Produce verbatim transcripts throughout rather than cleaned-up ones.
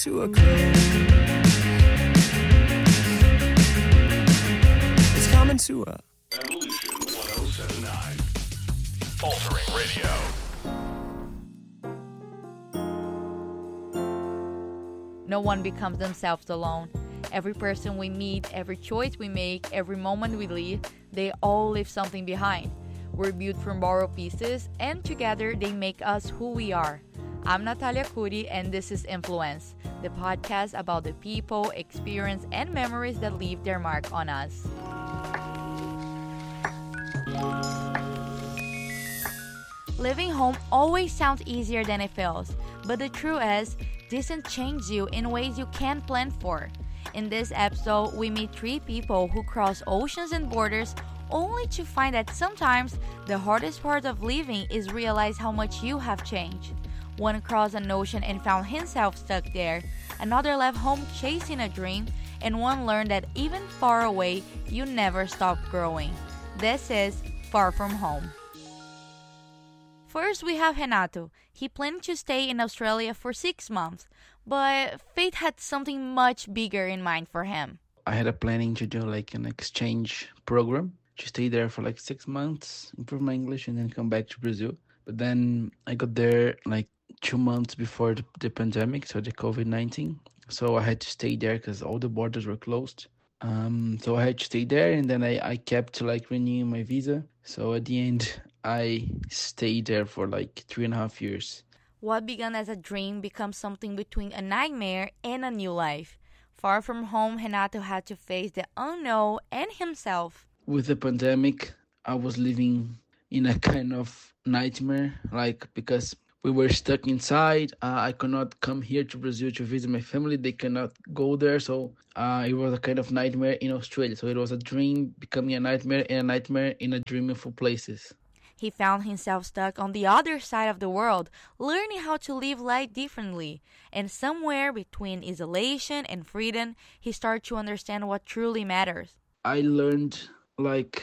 to a crib. It's coming to a Evolution one oh seven point nine. Altering Radio. No one becomes themselves alone. Every person we meet, every choice we make, every moment we live, they all leave something behind. We're built from borrowed pieces, and together they make us who we are. I'm Natalia Cudi, and this is Influence, the podcast about the people, experience, and memories that leave their mark on us. Leaving home always sounds easier than it feels, but the truth is, this can change you in ways you can't plan for. In this episode, we meet three people who cross oceans and borders only to find that sometimes the hardest part of leaving is realize how much you have changed. One crossed an ocean and found himself stuck there, another left home chasing a dream, and one learned that even far away, you never stop growing. This is Far From Home. First, we have Renato. He planned to stay in Australia for six months, but fate had something much bigger in mind for him. I had a planning to do like an exchange program to stay there for like six months, improve my English, and then come back to Brazil. But then I got there like two months before the, the pandemic, so the covid nineteen. So I had to stay there because all the borders were closed. Um, so I had to stay there, and then I, I kept like renewing my visa. So at the end, I stayed there for like three and a half years. What began as a dream becomes something between a nightmare and a new life. Far from home, Renato had to face the unknown and himself. With the pandemic, I was living in a kind of nightmare, like because we were stuck inside. Uh, I could not come here to Brazil to visit my family. They cannot go there. So uh, it was a kind of nightmare in Australia. So it was a dream becoming a nightmare and a nightmare in a dreamful places. He found himself stuck on the other side of the world, learning how to live life differently. And somewhere between isolation and freedom, he started to understand what truly matters. I learned like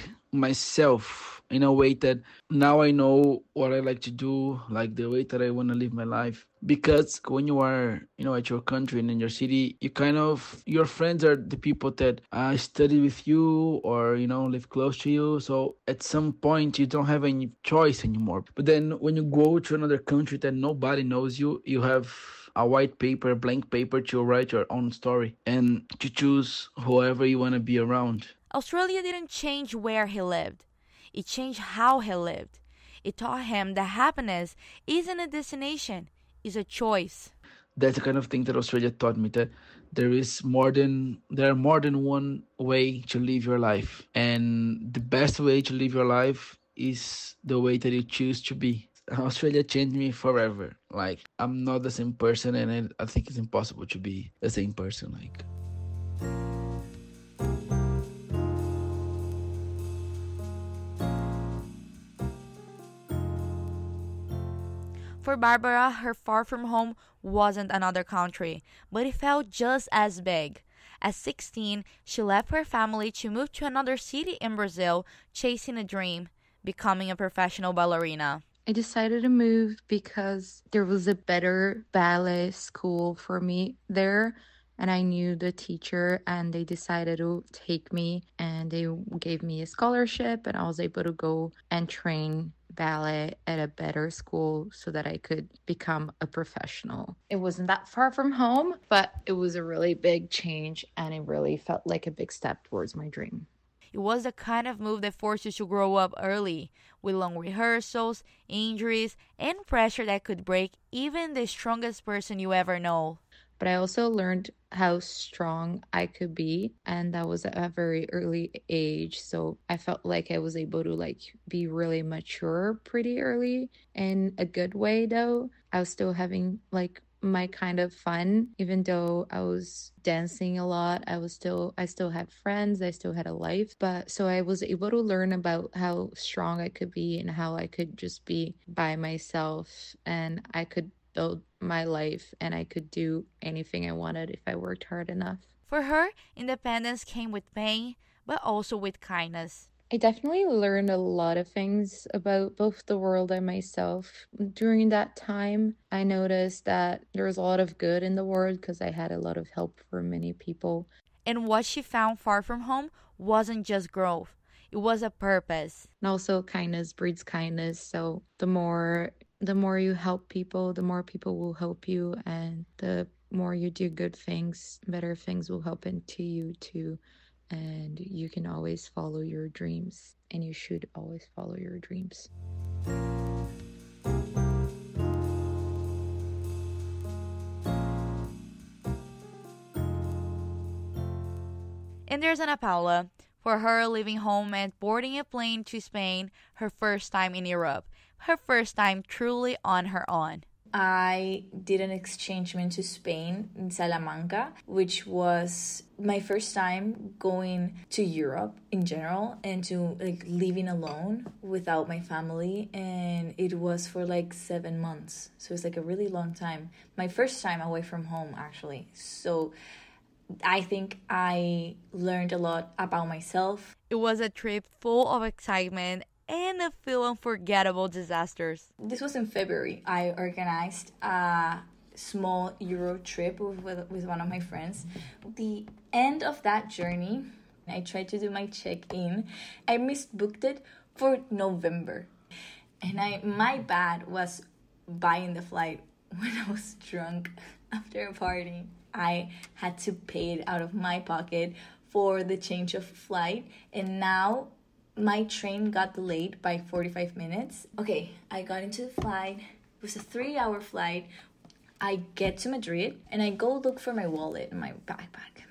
myself in a way that now I know what I like to do, like the way that I want to live my life. Because when you are, you know, at your country and in your city, you kind of, your friends are the people that uh, study with you or, you know, live close to you. So at some point you don't have any choice anymore. But then when you go to another country that nobody knows you, you have a white paper, blank paper to write your own story and to choose whoever you want to be around. Australia didn't change where he lived. It changed how he lived. It taught him that happiness isn't a destination, it's a choice. That's the kind of thing that Australia taught me, that there is more than there are more than one way to live your life. And the best way to live your life is the way that you choose to be. Australia changed me forever. Like, I'm not the same person, and I, I think it's impossible to be the same person. Like. For Barbara, her far from home wasn't another country, but it felt just as big. At sixteen, she left her family to move to another city in Brazil, chasing a dream, becoming a professional ballerina. I decided to move because there was a better ballet school for me there, and I knew the teacher, and they decided to take me, and they gave me a scholarship, and I was able to go and train ballet at a better school so that I could become a professional. It wasn't that far from home, but it was a really big change, and it really felt like a big step towards my dream. It was the kind of move that forced you to grow up early, with long rehearsals, injuries, and pressure that could break even the strongest person you ever know. But I also learned how strong I could be, and that was at a very early age. So I felt like I was able to like be really mature pretty early, in a good way though. I was still having like my kind of fun, even though I was dancing a lot. I was still I still had friends, I still had a life. But so I was able to learn about how strong I could be and how I could just be by myself, and I could build my life, and I could do anything I wanted if I worked hard enough. For her, independence came with pain, but also with kindness. I definitely learned a lot of things about both the world and myself during that time. I noticed that there was a lot of good in the world because I had a lot of help from many people. And what she found far from home wasn't just growth, it was a purpose. And also kindness breeds kindness. So the more the more you help people, the more people will help you, and the more you do good things, better things will happen to you too. And you can always follow your dreams, and you should always follow your dreams. And there's Ana Paula. For her, leaving home meant boarding a plane to Spain, her first time in Europe, her first time truly on her own. I did an exchange to Spain in Salamanca, which was my first time going to Europe in general and to like living alone without my family. And it was for like seven months. So it's like a really long time. My first time away from home, actually. So I think I learned a lot about myself. It was a trip full of excitement and a few unforgettable disasters. This was in February. I organized a small Euro trip with, with, with one of my friends. The end of that journey, I tried to do my check-in. I misbooked it for November. And I my bad was buying the flight when I was drunk after a party. I had to pay it out of my pocket for the change of flight. And now my train got delayed by forty-five minutes. Okay, I got into the flight. It was a three-hour flight. I get to Madrid and I go look for my wallet in my backpack.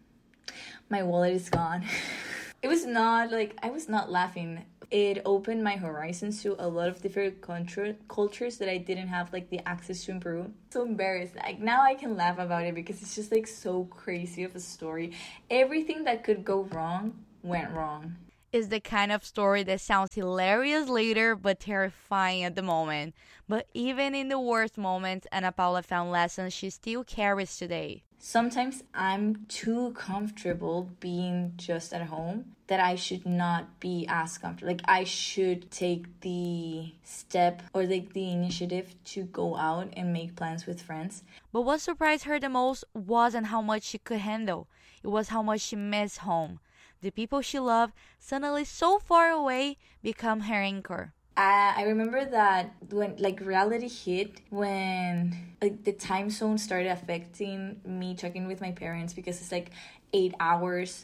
My wallet is gone. It was not like, I was not laughing. It opened my horizons to a lot of different culture, cultures that I didn't have like the access to in Peru. So embarrassed. Like now I can laugh about it because it's just like so crazy of a story. Everything that could go wrong went wrong. Is the kind of story that sounds hilarious later but terrifying at the moment. But even in the worst moments, Ana Paula found lessons she still carries today. Sometimes I'm too comfortable being just at home that I should not be as comfortable. Like I should take the step or like the initiative to go out and make plans with friends. But what surprised her the most wasn't how much she could handle. It was how much she missed home. The people she loved, suddenly so far away, become her anchor. Uh, I remember that when like reality hit, when like the time zone started affecting me talking with my parents because it's like eight hours.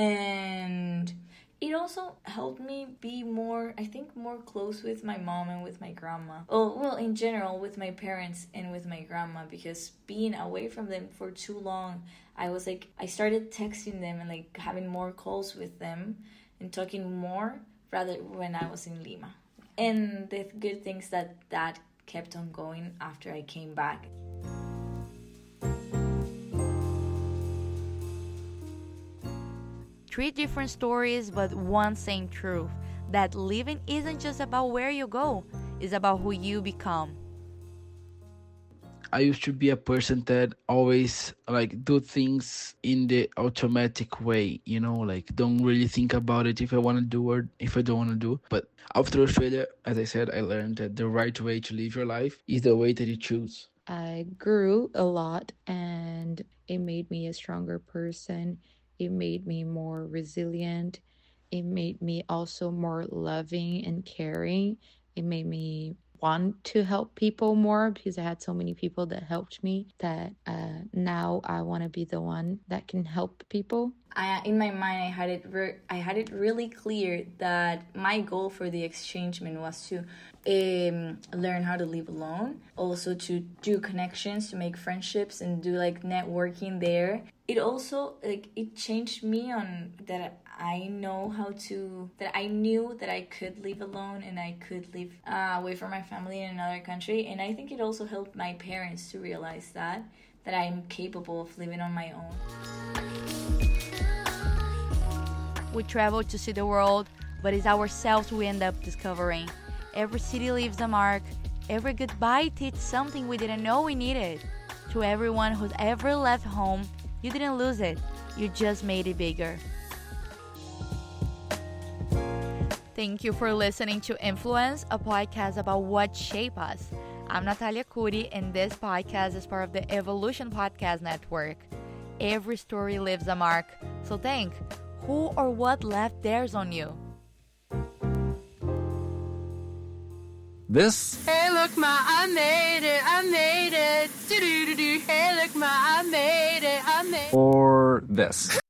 And it also helped me be more, I think, more close with my mom and with my grandma. Oh, well, in general, with my parents and with my grandma, because being away from them for too long, I was like, I started texting them and like having more calls with them and talking more rather when I was in Lima. And the good things that that kept on going after I came back. Three different stories, but one same truth. That living isn't just about where you go, it's about who you become. I used to be a person that always like do things in the automatic way, you know, like don't really think about it if I want to do or if I don't want to do. But after Australia, as I said, I learned that the right way to live your life is the way that you choose. I grew a lot and it made me a stronger person. It made me more resilient. It made me also more loving and caring. It made me want to help people more because I had so many people that helped me that uh, now I want to be the one that can help people. I, in my mind, I had it re- I had it really clear that my goal for the exchangement was to um, learn how to live alone, also to do connections, to make friendships and do like networking there. It also like it changed me on that I know how to, that I knew that I could live alone and I could live uh, away from my family in another country. And I think it also helped my parents to realize that, that I'm capable of living on my own. We travel to see the world, but it's ourselves we end up discovering. Every city leaves a mark. Every goodbye teaches something we didn't know we needed. To everyone who's ever left home, you didn't lose it. You just made it bigger. Thank you for listening to Influence, a podcast about what shape us. I'm Natalia Cudi, and this podcast is part of the Evolution Podcast Network. Every story leaves a mark, so think, who or what left theirs on you? This Hey, look, ma, I made it, I made it. Do-do-do-do. Hey, look, ma, I made it, I made it. or this.